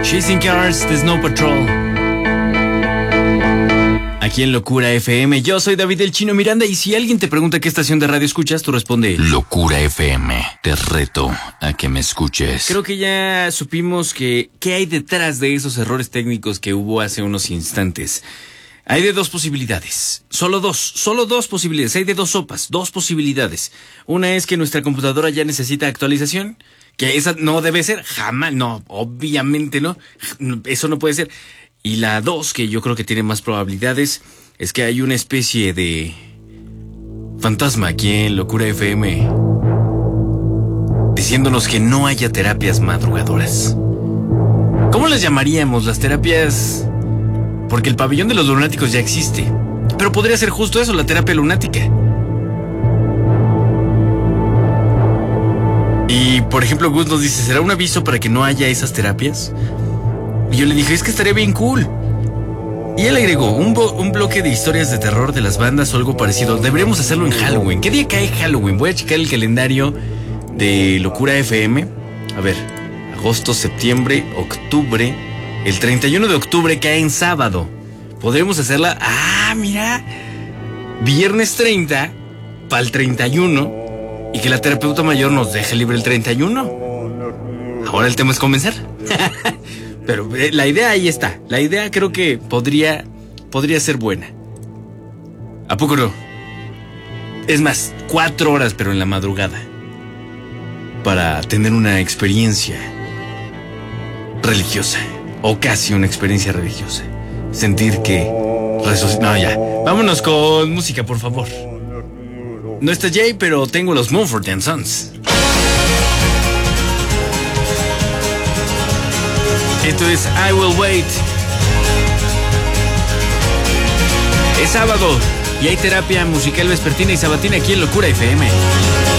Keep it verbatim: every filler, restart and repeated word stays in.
Chasing Cars, The Snow Patrol. Aquí en Locura F M, yo soy David el Chino Miranda y si alguien te pregunta qué estación de radio escuchas, tú responde Locura F M, te reto a que me escuches. Creo que ya supimos que qué hay detrás de esos errores técnicos que hubo hace unos instantes. Hay de dos posibilidades, solo dos, solo dos posibilidades, hay de dos sopas, dos posibilidades. Una es que nuestra computadora ya necesita actualización, que esa no debe ser, jamás, no, obviamente no, eso no puede ser. Y la dos, que yo creo que tiene más probabilidades, es que hay una especie de fantasma aquí en Locura F M diciéndonos que no haya terapias madrugadoras. ¿Cómo las llamaríamos? Las terapias... Porque el pabellón de los lunáticos ya existe. Pero podría ser justo eso, la terapia lunática. Y, por ejemplo, Gus nos dice, ¿será un aviso para que no haya esas terapias? Y yo le dije, es que estaría bien cool. Y él agregó, un, bo- un bloque de historias de terror de las bandas o algo parecido. Deberíamos hacerlo en Halloween. ¿Qué día cae Halloween? Voy a checar el calendario de Locura F M. A ver, agosto, septiembre, octubre... El treinta y uno de octubre cae en sábado. ¿Podremos hacerla? Ah, mira. Viernes treinta para el treinta y uno. Y que la terapeuta mayor nos deje libre el treinta y uno. Ahora el tema es convencer. Pero eh, la idea ahí está. La idea creo que podría, podría ser buena. ¿A poco no? Es más, cuatro horas pero en la madrugada. Para tener una experiencia religiosa. O casi una experiencia religiosa. Sentir que... resuc- No, ya. Vámonos con música, por favor. No está Jay, pero tengo los Mumford and Sons. Esto es I Will Wait. Es sábado y hay terapia musical vespertina y sabatina aquí en Locura F M.